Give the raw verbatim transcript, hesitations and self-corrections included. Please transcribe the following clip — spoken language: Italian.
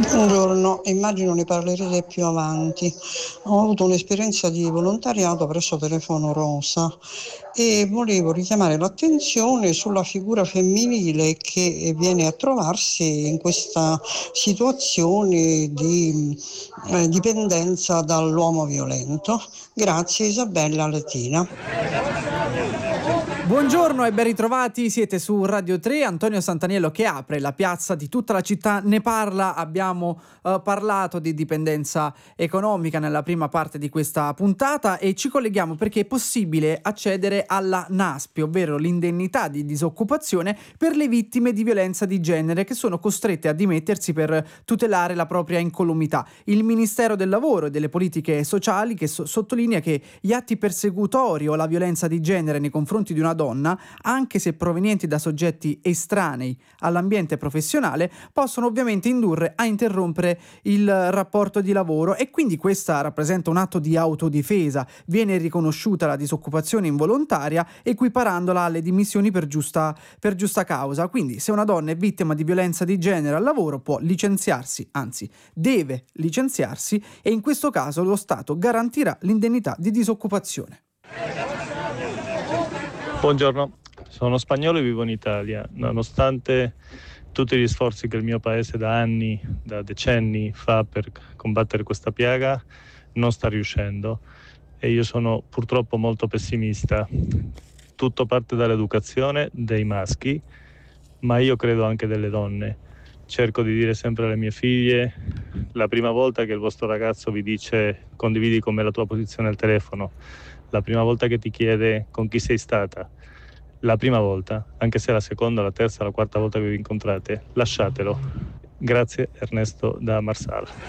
Buongiorno, immagino ne parlerete più avanti. Ho avuto un'esperienza di volontariato presso Telefono Rosa e volevo richiamare l'attenzione sulla figura femminile che viene a trovarsi in questa situazione di eh, dipendenza dall'uomo violento. Grazie, Isabella Latina. Buongiorno e ben ritrovati, siete su Radio tre, Antonio Santaniello che apre la piazza di tutta la città, ne parla, abbiamo uh, parlato di dipendenza economica nella prima parte di questa puntata e ci colleghiamo perché è possibile accedere alla NASPI, ovvero l'indennità di disoccupazione per le vittime di violenza di genere che sono costrette a dimettersi per tutelare la propria incolumità. Il Ministero del Lavoro e delle Politiche Sociali che so- sottolinea che gli atti persecutori o la violenza di genere nei confronti di una donna, anche se provenienti da soggetti estranei all'ambiente professionale, possono ovviamente indurre a interrompere il rapporto di lavoro e quindi questa rappresenta un atto di autodifesa. Viene riconosciuta la disoccupazione involontaria equiparandola alle dimissioni per giusta, per giusta causa. Quindi se una donna è vittima di violenza di genere al lavoro può licenziarsi, anzi deve licenziarsi e in questo caso lo Stato garantirà l'indennità di disoccupazione. Buongiorno, sono spagnolo e vivo in Italia. Nonostante tutti gli sforzi che il mio paese da anni, da decenni fa per combattere questa piaga, non sta riuscendo e io sono purtroppo molto pessimista. Tutto parte dall'educazione dei maschi, ma io credo anche delle donne. Cerco di dire sempre alle mie figlie: la prima volta che il vostro ragazzo vi dice condividi con me la tua posizione al telefono, la prima volta che ti chiede con chi sei stata, la prima volta, anche se è la seconda, la terza, la quarta volta che vi incontrate, lasciatelo. Grazie, Ernesto da Marsala.